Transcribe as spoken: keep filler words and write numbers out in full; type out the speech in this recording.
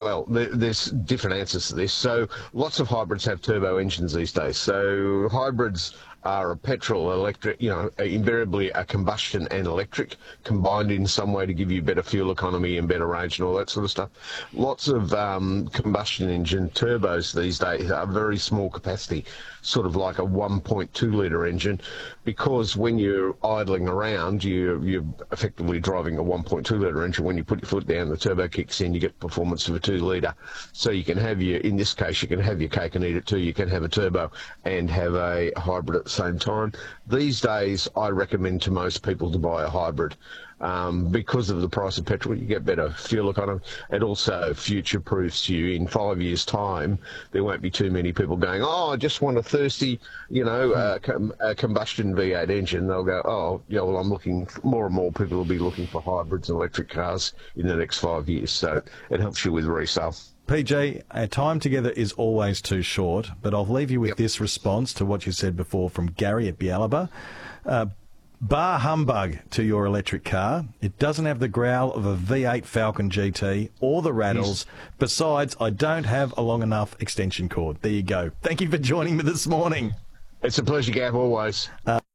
well, there, there's different answers to this. So lots of hybrids have turbo engines these days. So hybrids are a petrol, electric, you know, invariably a combustion and electric combined in some way to give you better fuel economy and better range and all that sort of stuff. Lots of um, combustion engine turbos these days are very small capacity, sort of like a one point two litre engine, because when you're idling around, you, you're effectively driving a one point two litre engine. When you put your foot down, the turbo kicks in, you get performance of a two litre. So you can have your, in this case, you can have your cake and eat it too. You can have a turbo and have a hybrid at the same time. These days, I recommend to most people to buy a hybrid. Um, because of the price of petrol, you get better fuel economy. It also future-proofs you. In five years' time, there won't be too many people going, oh, I just want a thirsty, you know, uh, com- a combustion V eight engine. They'll go, oh, yeah, well, I'm looking, more and more people will be looking for hybrids and electric cars in the next five years. So it helps you with resale. P J, our time together is always too short, but I'll leave you with yep. this response to what you said before from Gary at Bialaba. Uh, Bar humbug to your electric car. It doesn't have the growl of a V eight Falcon G T or the rattles. Yes. Besides, I don't have a long enough extension cord. There you go. Thank you for joining me this morning. It's a pleasure, Gav, always. Uh,